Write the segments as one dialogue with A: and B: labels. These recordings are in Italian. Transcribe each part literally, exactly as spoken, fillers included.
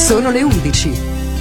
A: Sono le undici.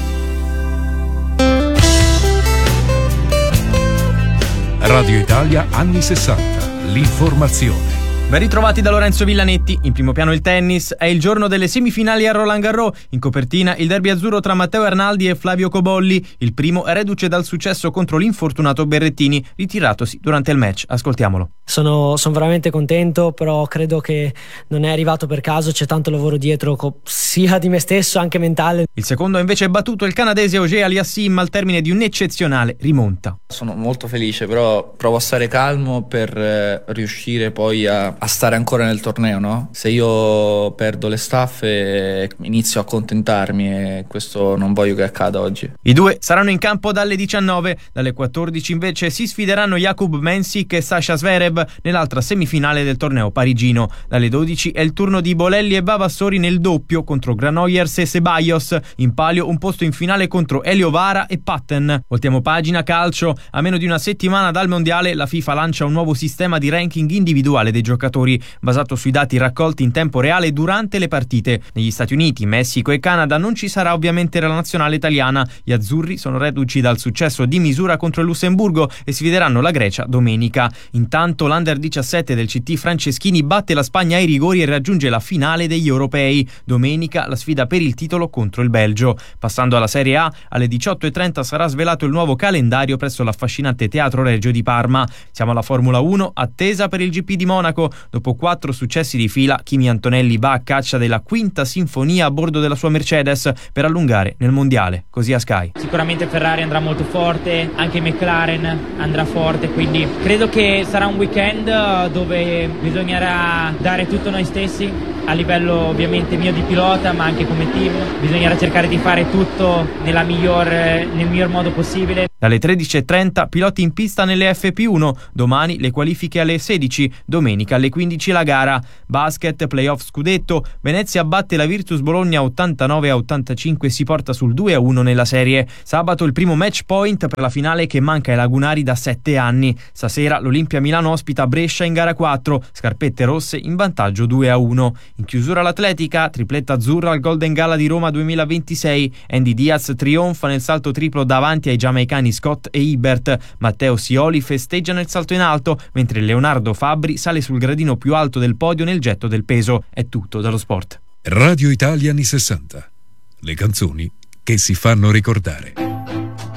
B: Radio Italia anni sessanta. L'informazione.
C: Ben ritrovati da Lorenzo Villanetti. In primo piano il tennis. È il giorno delle semifinali a Roland Garros. In copertina il derby azzurro tra Matteo Arnaldi e Flavio Cobolli. Il primo è reduce dal successo contro l'infortunato Berrettini, ritiratosi durante il match. Ascoltiamolo.
D: Sono, sono veramente contento, però credo che non è arrivato per caso, c'è tanto lavoro dietro, sia di me stesso, anche mentale.
C: Il secondo ha invece battuto il canadese Auger Aliassime al termine di un'eccezionale rimonta.
E: Sono molto felice, però provo a stare calmo per eh, riuscire poi a, a stare ancora nel torneo, no? Se io perdo le staffe inizio a accontentarmi e questo non voglio che accada oggi.
C: I due saranno in campo dalle diciannove, dalle quattordici invece si sfideranno Jakub Mensik e Sasha Zverev nell'altra semifinale del torneo parigino. Dalle dodici è il turno di Bolelli e Vavassori nel doppio contro Granollers e Ceballos. In palio un posto in finale contro Elio Vara e Patten. Voltiamo pagina calcio. A meno di una settimana dal mondiale la FIFA lancia un nuovo sistema di ranking individuale dei giocatori basato sui dati raccolti in tempo reale durante le partite. Negli Stati Uniti, Messico e Canada non ci sarà ovviamente la nazionale italiana. Gli azzurri sono reduci dal successo di misura contro il Lussemburgo e sfideranno la Grecia domenica. Intanto l'Under diciassette del C T Franceschini batte la Spagna ai rigori e raggiunge la finale degli europei. Domenica la sfida per il titolo contro il Belgio. Passando alla Serie A, alle diciotto e trenta sarà svelato il nuovo calendario presso l'affascinante Teatro Regio di Parma. Siamo alla Formula uno, attesa per il G P di Monaco. Dopo quattro successi di fila, Kimi Antonelli va a caccia della quinta sinfonia a bordo della sua Mercedes per allungare nel mondiale. Così a Sky.
F: Sicuramente Ferrari andrà molto forte, anche McLaren andrà forte, quindi credo che sarà un weekend dove bisognerà dare tutto noi stessi a livello ovviamente mio di pilota, ma anche come team. Bisognerà cercare di fare tutto nella miglior, nel miglior modo possibile.
C: Dalle tredici e trenta piloti in pista nelle F P uno, domani le qualifiche alle sedici, domenica alle quindici la gara. Basket, playoff scudetto, Venezia batte la Virtus Bologna ottantanove a ottantacinque e si porta sul due a uno nella serie. Sabato il primo match point per la finale che manca ai lagunari da sette anni. Stasera l'Olimpia Milano ospita Brescia in gara quattro, scarpette rosse in vantaggio due a uno. In chiusura l'atletica, tripletta azzurra al Golden Gala di Roma duemilaventisei. Andy Diaz trionfa nel salto triplo davanti ai giamaicani Scott e Ibert. Matteo Sioli festeggia nel salto in alto, mentre Leonardo Fabbri sale sul gradino più alto del podio nel getto del peso. È tutto dallo sport.
B: Radio Italia anni sessanta. Le canzoni che si fanno ricordare.